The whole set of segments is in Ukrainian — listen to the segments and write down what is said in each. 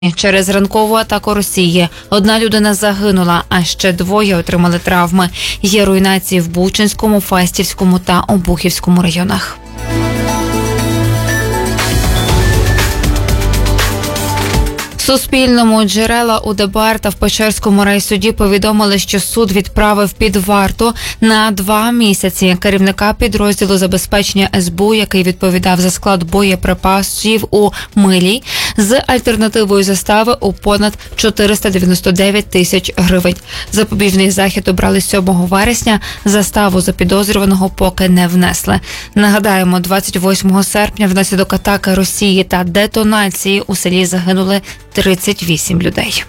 Через ранкову атаку Росії 1 людина загинула, а ще 2 отримали травми. Є руйнації в Бучанському, Фастівському та Обухівському районах. Суспільному джерела у ДБР та в Печерському райсуді повідомили, що суд відправив під варту на 2 місяці керівника підрозділу забезпечення СБУ, який відповідав за склад боєприпасів у Милій, з альтернативою застави у понад 499 тисяч гривень. Запобіжний захід обрали 7 вересня, заставу за підозрюваного поки не внесли. Нагадаємо, 28 серпня внаслідок атаки Росії та детонації у селі загинули 38 людей.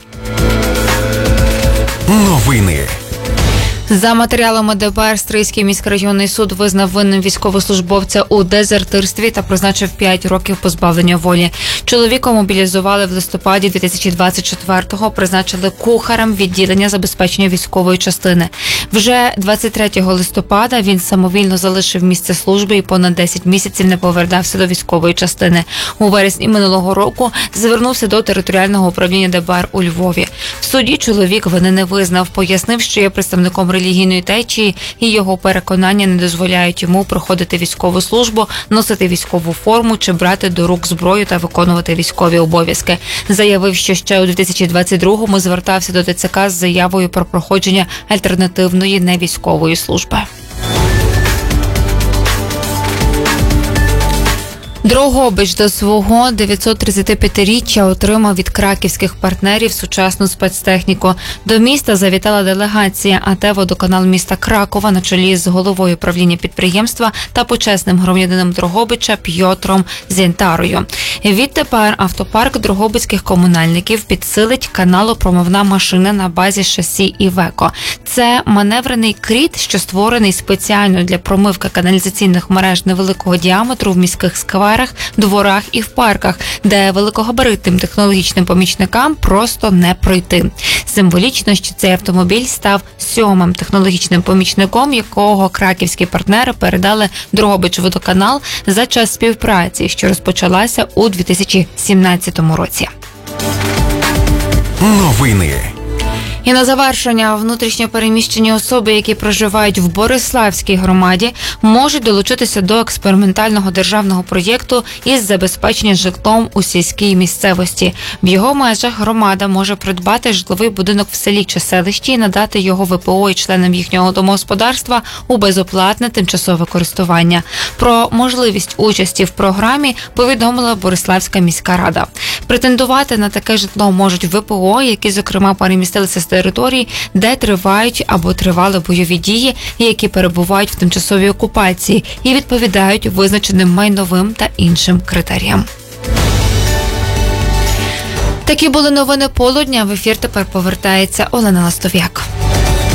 Новини. За матеріалами ДБР, Стрийський міськрайонний суд визнав винним військовослужбовця у дезертирстві та призначив 5 років позбавлення волі. Чоловіка мобілізували в листопаді 2024-го, призначили кухарем відділення забезпечення військової частини. Вже 23 листопада він самовільно залишив місце служби і понад 10 місяців не повертався до військової частини. У вересні минулого року звернувся до територіального управління ДБР у Львові. В суді чоловік вини не визнав, пояснив, що є представником релігійної течії і його переконання не дозволяють йому проходити військову службу, носити військову форму чи брати до рук зброю та виконувати військові обов'язки. Заявив, що ще у 2022-му звертався до ТЦК з заявою про проходження альтернативної невійськової служби. Дрогобич до свого 935-річчя отримав від краківських партнерів сучасну спецтехніку. До міста завітала делегація АТ «Водоканал міста Кракова» на чолі з головою правління підприємства та почесним громадянином Дрогобича Пьотром Зєнтарою. Відтепер автопарк дрогобицьких комунальників підсилить каналопромивна машина на базі шасі «Івеко». Це маневрений кріт, що створений спеціально для промивки каналізаційних мереж невеликого діаметру в міських скверах, дворах і в парках, де великогабаритним технологічним помічникам просто не пройти. Символічно, що цей автомобіль став 7-м технологічним помічником, якого краківські партнери передали Дрогобичводоканал за час співпраці, що розпочалася у 2017 році. Новини. І на завершення, внутрішньо переміщені особи, які проживають в Бориславській громаді, можуть долучитися до експериментального державного проєкту із забезпечення житлом у сільській місцевості. В його межах громада може придбати житловий будинок в селі чи селищі і надати його ВПО і членам їхнього домогосподарства у безоплатне тимчасове користування. Про можливість участі в програмі повідомила Бориславська міська рада. Претендувати на таке житло можуть ВПО, які, зокрема, перемістилися з територій, де тривають або тривали бойові дії, які перебувають в тимчасовій окупації і відповідають визначеним майновим та іншим критеріям. Такі були новини полудня. В ефір тепер повертається Олена Ластов'як.